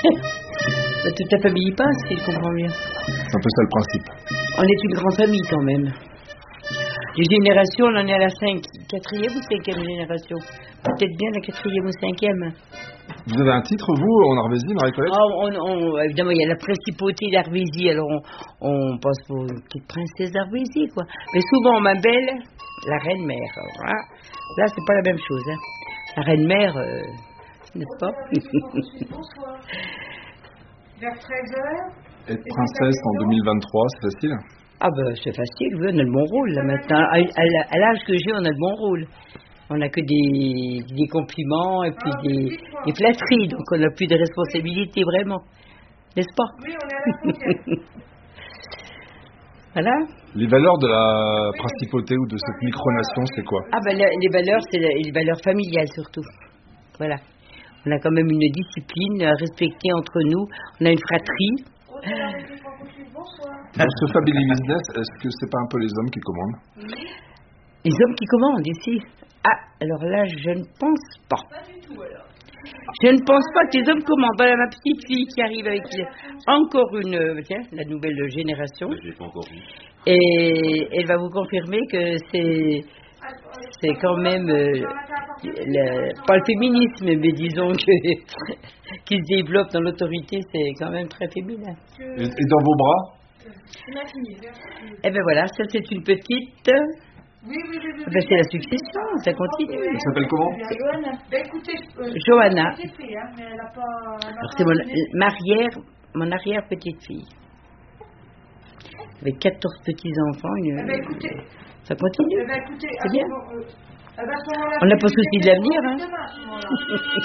Bah, toute ta famille y passe, si je comprends bien. C'est un peu ça le principe. On est une grande famille quand même. Les générations, on en est à la 4e ou 5e génération. Peut-être bien la 4e ou 5e. Vous avez un titre, vous, en Arvésie, Marie-Colette? Évidemment, il y a la principauté d'Arvésie, alors on pense pour une petite princesse d'Arvésie, quoi. Mais souvent, ma belle, la reine-mère, hein. Là, c'est pas la même chose, hein. La reine-mère, n'est-ce pas? Bonsoir. Vers 13h. Être princesse en 2023, c'est facile? Ah ben, c'est facile, oui, on a le bon rôle, là, maintenant. À l'âge que j'ai, on a le bon rôle. On n'a que des compliments et puis des flatteries, donc on n'a plus de responsabilité, vraiment. N'est-ce pas? Oui, on est à la frontière. Voilà. Les valeurs de la principauté ou de cette micronation, c'est quoi? Ah ben, les valeurs, c'est les valeurs familiales, surtout. Voilà. On a quand même une discipline à respecter entre nous. On a une fratrie. Dans ce Family Business, est-ce que c'est pas un peu les hommes qui commandent? Les hommes qui commandent ici? Ah, alors là, je ne pense pas. Pas du tout, alors. Je ne pense pas que les hommes commandent. Voilà ma petite fille qui arrive avec encore tiens, la nouvelle génération. Je l'ai pas encore vu. Et elle va vous confirmer que c'est quand même pas le féminisme, mais disons que qui se développe dans l'autorité, c'est quand même très féminin. Et dans vos bras? Eh ben voilà, ça c'est une petite. Oui. Ben, c'est la succession, ça continue. Elle s'appelle comment? Johanna. Ben, écoutez, Johanna. mais elle a pas. Alors c'est mon arrière-petite-fille. Avec 14 petits-enfants. Écoutez. Ça continue. Écoutez, c'est bien. On On n'a pas souci de l'avenir, hein.